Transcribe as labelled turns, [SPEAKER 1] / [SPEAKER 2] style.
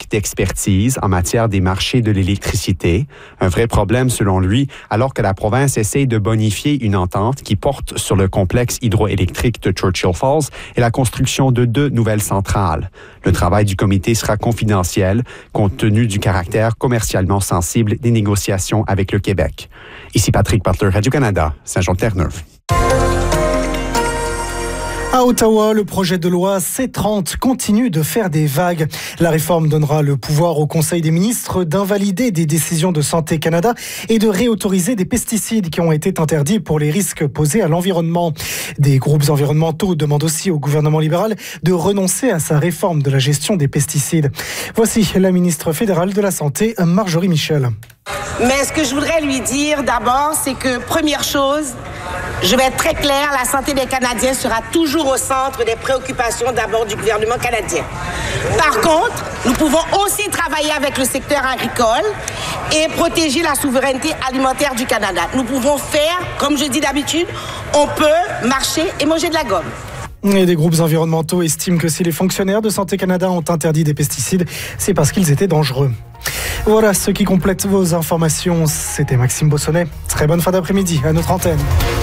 [SPEAKER 1] d'expertise en matière des marchés de l'électricité. Un vrai problème selon lui, alors que la province essaye de bonifier une entente qui porte sur le complexe hydroélectrique de Churchill Falls et la construction de 2 nouvelles centrales. Le travail du comité sera confidentiel, compte tenu du caractère commercialement sensible des négociations avec le Québec. Ici Patrick Butler, Radio-Canada, Saint-Jean-de-Terre-Neuve.
[SPEAKER 2] À Ottawa, le projet de loi C-30 continue de faire des vagues. La réforme donnera le pouvoir au Conseil des ministres d'invalider des décisions de Santé Canada et de réautoriser des pesticides qui ont été interdits pour les risques posés à l'environnement. Des groupes environnementaux demandent aussi au gouvernement libéral de renoncer à sa réforme de la gestion des pesticides. Voici la ministre fédérale de la Santé, Marjorie Michel.
[SPEAKER 3] Mais ce que je voudrais lui dire d'abord, c'est que première chose, je vais être très claire, la santé des Canadiens sera toujours au centre des préoccupations d'abord du gouvernement canadien. Par contre, nous pouvons aussi travailler avec le secteur agricole et protéger la souveraineté alimentaire du Canada. Nous pouvons faire, comme je dis d'habitude, on peut marcher et manger de la gomme.
[SPEAKER 2] Et des groupes environnementaux estiment que si les fonctionnaires de Santé Canada ont interdit des pesticides, c'est parce qu'ils étaient dangereux. Voilà ce qui complète vos informations. C'était Maxime Bossonnet. Très bonne fin d'après-midi à notre antenne.